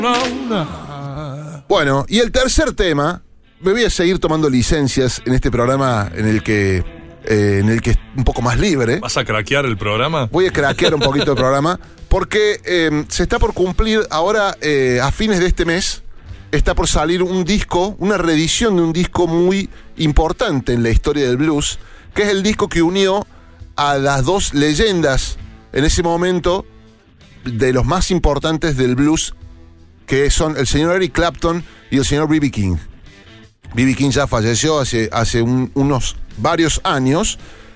Bueno, y el tercer tema, me voy a seguir tomando licencias en este programa en el que es un poco más libre. ¿Vas a craquear el programa? Voy a craquear un poquito el programa, porque se está por cumplir ahora, a fines de este mes, está por salir un disco, una reedición de un disco muy importante en la historia del blues, que es el disco que unió a las dos leyendas en ese momento de los más importantes del blues, que son el señor Eric Clapton y el señor B.B. King. B.B. King ya falleció hace unos varios años,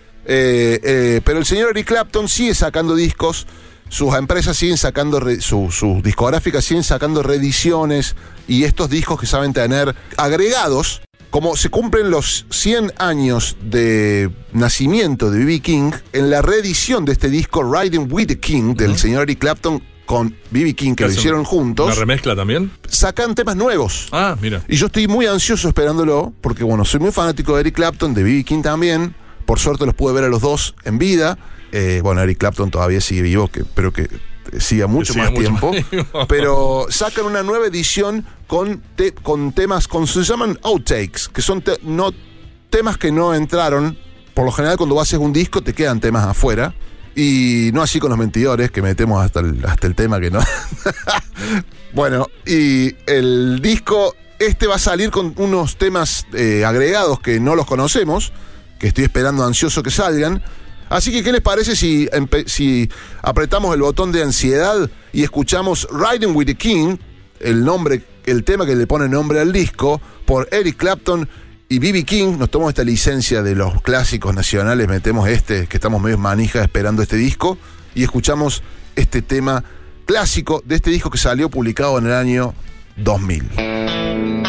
pero el señor Eric Clapton sigue sacando discos, sus empresas siguen sacando, sus discográficas siguen sacando reediciones, y estos discos que saben tener agregados. Como se cumplen los 100 años de nacimiento de B.B. King, en la reedición de este disco Riding with the King, del señor Eric Clapton con B.B. King, que lo hicieron juntos. ¿Una remezcla también? Sacan temas nuevos. Ah, mira. Y yo estoy muy ansioso esperándolo, porque bueno, soy muy fanático de Eric Clapton, de B.B. King también. Por suerte los pude ver a los dos en vida. Bueno, Eric Clapton todavía sigue vivo, espero que siga mucho más tiempo. Pero sacan una nueva edición con temas, se llaman outtakes, que son temas que no entraron. Por lo general, cuando haces un disco te quedan temas afuera. Y no así con Los Mentidores, que metemos hasta el tema que no. Bueno, y el disco va a salir con unos temas agregados que no los conocemos, que estoy esperando ansioso que salgan. Así que, ¿qué les parece si apretamos el botón de ansiedad y escuchamos Riding with the King, el tema que le pone nombre al disco, por Eric Clapton y B.B. King? Nos tomamos esta licencia de los clásicos nacionales, metemos que estamos medio manija esperando este disco, y escuchamos este tema clásico de este disco que salió publicado en el año 2000.